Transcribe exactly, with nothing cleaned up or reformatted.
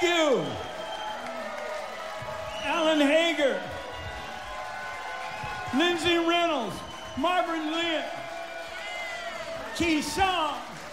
Thank you. Alan Hager, Lindsay Reynolds, Marvin Lynn, Keith Song,